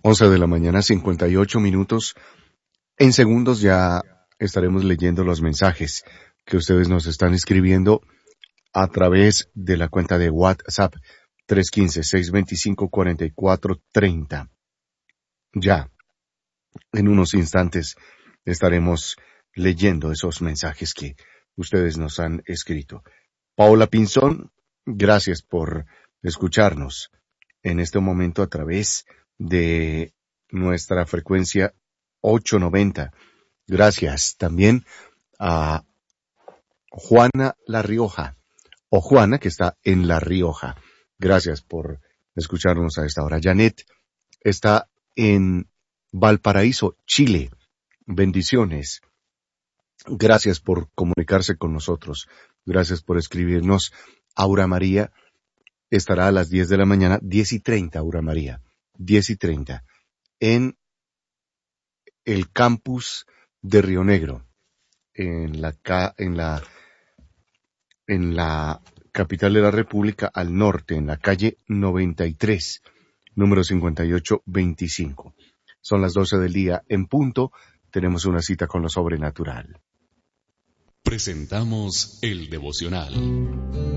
11 de la mañana, 58 minutos. En segundos ya estaremos leyendo los mensajes que ustedes nos están escribiendo a través de la cuenta de WhatsApp 315-625-4430. Ya, en unos instantes estaremos leyendo esos mensajes que ustedes nos han escrito. Paola Pinzón, gracias por escucharnos en este momento a través de nuestra frecuencia 890. Gracias también a Juana La Rioja, o Juana, que está en La Rioja. Gracias por escucharnos a esta hora. Janet está en Valparaíso, Chile. Bendiciones. Gracias por comunicarse con nosotros. Gracias por escribirnos. Aura María estará a las 10 de la mañana, 10:30, Aura María, 10:30, en el campus de Río Negro, en la capital de la República, al norte, en la calle 93, número 5825. Son las 12 del día en punto. Tenemos una cita con lo sobrenatural. Presentamos el devocional.